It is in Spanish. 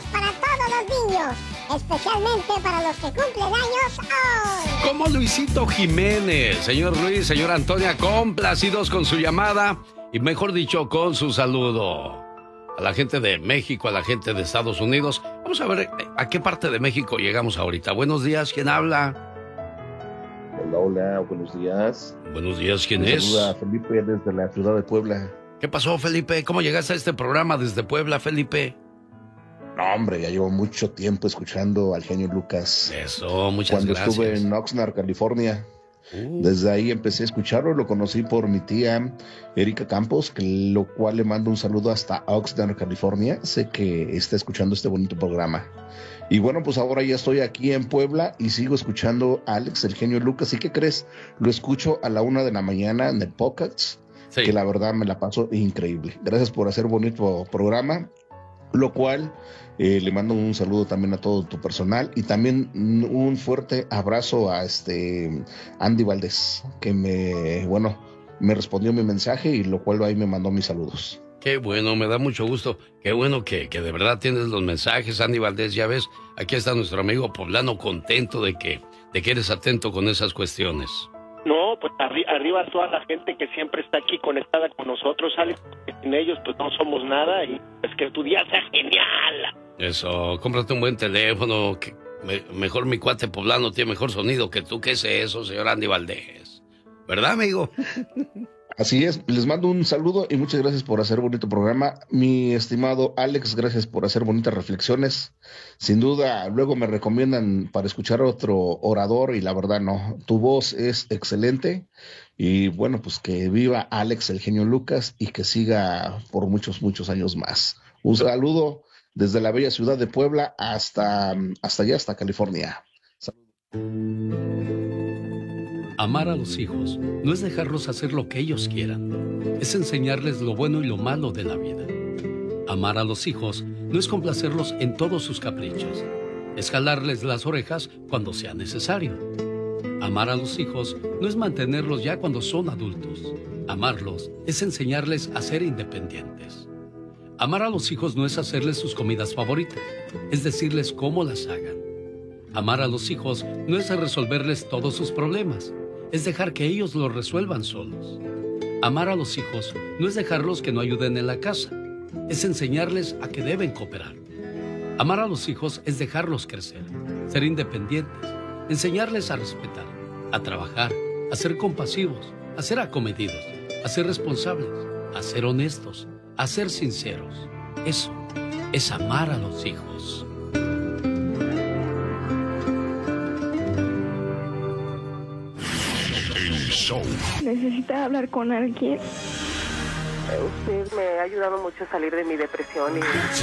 saludos para todos los niños, especialmente para los que cumplen años hoy. Como Luisito Jiménez, señor Luis, señora Antonia, complacidos con su llamada y mejor dicho, con su saludo. A la gente de México, a la gente de Estados Unidos. Vamos a ver a qué parte de México llegamos ahorita. Buenos días, ¿quién habla? Hola, buenos días. Buenos días, ¿quién es? Saluda Felipe desde la ciudad de Puebla. ¿Qué pasó, Felipe? ¿Cómo llegaste a este programa desde Puebla, Felipe? No, hombre, ya llevo mucho tiempo escuchando al genio Lucas. Eso, muchas gracias. Cuando estuve en Oxnard, California. Desde ahí empecé a escucharlo, lo conocí por mi tía Erika Campos, lo cual le mando un saludo hasta Oxnard, California. Sé que está escuchando este bonito programa. Y bueno, pues ahora ya estoy aquí en Puebla y sigo escuchando a Alex, el genio Lucas. ¿Y qué crees? Lo escucho a la 1 de la mañana en el podcast, sí, que la verdad me la paso increíble. Gracias por hacer bonito programa, lo cual le mando un saludo también a todo tu personal y también un fuerte abrazo a Andy Valdés, que me respondió mi mensaje y lo cual ahí me mandó mis saludos. Qué bueno, me da mucho gusto. Qué bueno que de verdad tienes los mensajes, Andy Valdés. Ya ves, aquí está nuestro amigo poblano contento de que eres atento con esas cuestiones. No, pues arriba toda la gente que siempre está aquí conectada con nosotros, Alex, porque sin ellos pues no somos nada y pues que tu día sea genial. Eso, cómprate un buen teléfono, que mejor mi cuate poblano tiene mejor sonido que tú. ¿Qué es eso, señor Andy Valdés? ¿Verdad, amigo? Así es, les mando un saludo y muchas gracias por hacer bonito programa. Mi estimado Alex, gracias por hacer bonitas reflexiones. Sin duda, luego me recomiendan para escuchar otro orador y la verdad no, tu voz es excelente. Y bueno, pues que viva Alex, el genio Lucas, y que siga por muchos, muchos años más. Un saludo desde la bella ciudad de Puebla hasta allá, hasta California. Amar a los hijos no es dejarlos hacer lo que ellos quieran, es enseñarles lo bueno y lo malo de la vida. Amar a los hijos no es complacerlos en todos sus caprichos, es jalarles las orejas cuando sea necesario. Amar a los hijos no es mantenerlos ya cuando son adultos, amarlos es enseñarles a ser independientes. Amar a los hijos no es hacerles sus comidas favoritas, es decirles cómo las hagan. Amar a los hijos no es resolverles todos sus problemas, es dejar que ellos lo resuelvan solos. Amar a los hijos no es dejarlos que no ayuden en la casa, es enseñarles a que deben cooperar. Amar a los hijos es dejarlos crecer, ser independientes, enseñarles a respetar, a trabajar, a ser compasivos, a ser acomedidos, a ser responsables, a ser honestos, a ser sinceros. Eso es amar a los hijos. ¿Necesita hablar con alguien? Usted me ha ayudado mucho a salir de mi depresión y...